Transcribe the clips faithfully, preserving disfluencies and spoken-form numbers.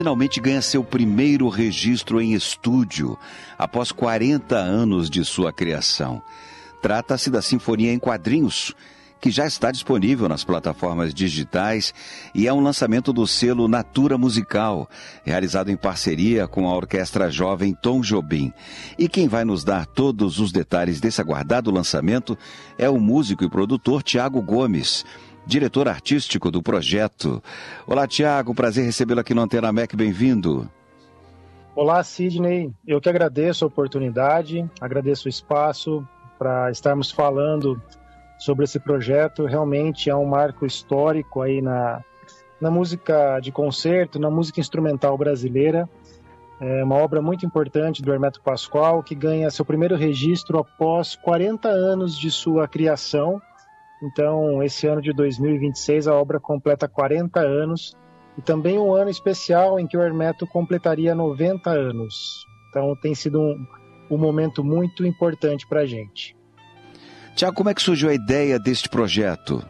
Finalmente ganha seu primeiro registro em estúdio, após quarenta anos de sua criação. Trata-se da Sinfonia em Quadrinhos, que já está disponível nas plataformas digitais e é um lançamento do selo Natura Musical, realizado em parceria com a Orquestra Jovem Tom Jobim. E quem vai nos dar todos os detalhes desse aguardado lançamento é o músico e produtor Tiago Gomes, diretor artístico do projeto. Olá, Tiago, prazer recebê-lo aqui no Antena Mec, bem-vindo. Olá, Sidney, eu que agradeço a oportunidade, agradeço o espaço para estarmos falando sobre esse projeto. Realmente é um marco histórico aí na, na música de concerto, na música instrumental brasileira. É uma obra muito importante do Hermeto Pascoal, que ganha seu primeiro registro após quarenta anos de sua criação. Então, esse ano de dois mil e vinte e seis, a obra completa quarenta anos, e também um ano especial em que o Hermeto completaria noventa anos. Então, tem sido um, um momento muito importante para a gente. Tiago, como é que surgiu a ideia deste projeto?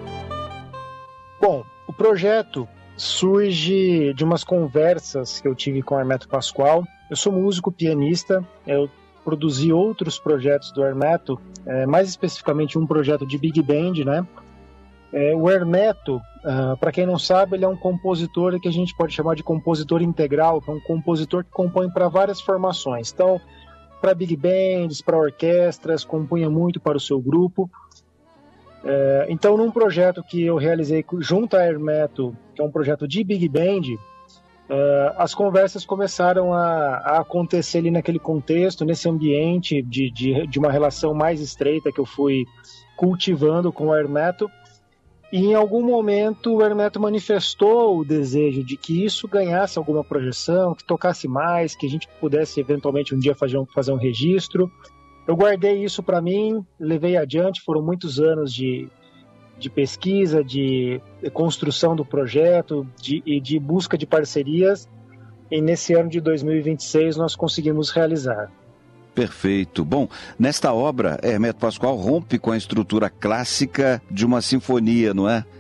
Bom, o projeto surge de umas conversas que eu tive com o Hermeto Pascoal. Eu sou músico, pianista, eu produzi outros projetos do Hermeto, é, mais especificamente um projeto de Big Band, né? É, o Hermeto, uh, para quem não sabe, ele é um compositor que a gente pode chamar de compositor integral, que é um compositor que compõe para várias formações. Então, para big bands, para orquestras, compunha muito para o seu grupo. É, então, num projeto que eu realizei junto a Hermeto, que é um projeto de big band, é, as conversas começaram a, a acontecer ali naquele contexto, nesse ambiente de, de, de uma relação mais estreita que eu fui cultivando com o Hermeto. E em algum momento o Hermeto manifestou o desejo de que isso ganhasse alguma projeção, que tocasse mais, que a gente pudesse eventualmente um dia fazer um, fazer um registro. Eu guardei isso para mim, levei adiante, foram muitos anos de, de pesquisa, de construção do projeto de, e de busca de parcerias, e nesse ano de dois mil e vinte e seis nós conseguimos realizar. Perfeito. Bom, nesta obra, Hermeto Pascoal rompe com a estrutura clássica de uma sinfonia, não é?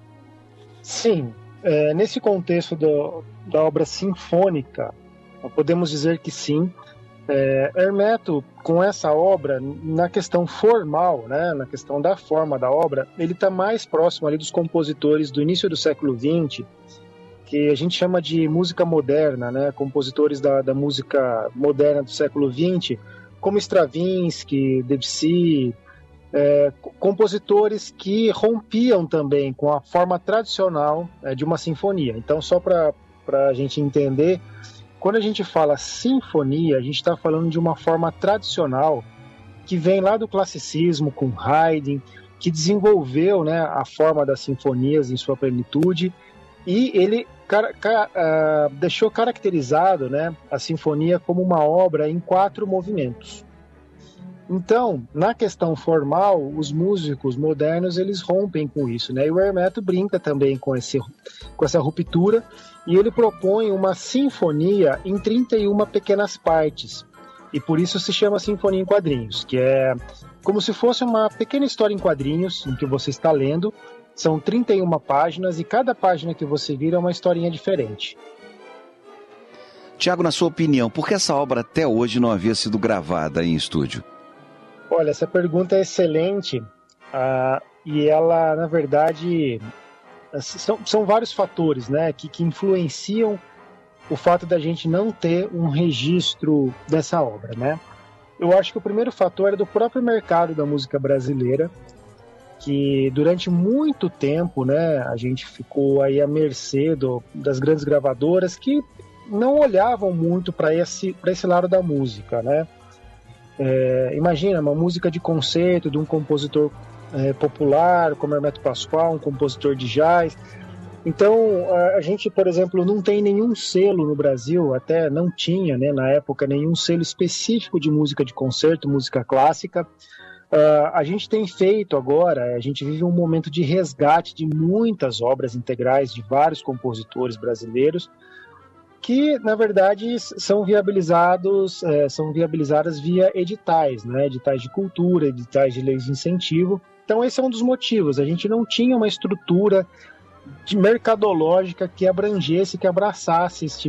Sim. É, nesse contexto do, da obra sinfônica, podemos dizer que sim. É, Hermeto, com essa obra, na questão formal, né, na questão da forma da obra, ele está mais próximo ali dos compositores do início do século vinte, que a gente chama de música moderna, né? Compositores da, da música moderna do século vinte, como Stravinsky, Debussy, é, compositores que rompiam também com a forma tradicional é, de uma sinfonia. Então, só para a gente entender, quando a gente fala sinfonia, a gente está falando de uma forma tradicional que vem lá do classicismo, com Haydn, que desenvolveu, né, a forma das sinfonias em sua plenitude, e ele car- car- uh, deixou caracterizado, né, a sinfonia como uma obra em quatro movimentos. Então, na questão formal, os músicos modernos eles rompem com isso, né? E o Hermeto brinca também com, esse, com essa ruptura, e ele propõe uma sinfonia em trinta e uma pequenas partes. E por isso se chama Sinfonia em Quadrinhos, que é como se fosse uma pequena história em quadrinhos em que você está lendo. São trinta e uma páginas e cada página que você vira é uma historinha diferente. Tiago, na sua opinião, por que essa obra até hoje não havia sido gravada em estúdio? Olha, essa pergunta é excelente uh, e ela, na verdade, são, são vários fatores, né, que, que influenciam o fato da gente não ter um registro dessa obra, né? Eu acho que o primeiro fator é do próprio mercado da música brasileira, que durante muito tempo, né, a gente ficou aí à mercê do, das grandes gravadoras que não olhavam muito para esse, para esse lado da música, né? É, imagina, uma música de concerto de um compositor é, popular, como Hermeto Pascoal, um compositor de jazz. Então, a, a gente, por exemplo, não tem nenhum selo no Brasil, até não tinha, né, na época, nenhum selo específico de música de concerto, música clássica. Uh, a gente tem feito agora, a gente vive um momento de resgate de muitas obras integrais de vários compositores brasileiros que, na verdade, são viabilizados, é, são viabilizadas via editais, né? Editais de cultura, editais de leis de incentivo. Então esse é um dos motivos, a gente não tinha uma estrutura de mercadológica que abrangesse, que abraçasse esse tipo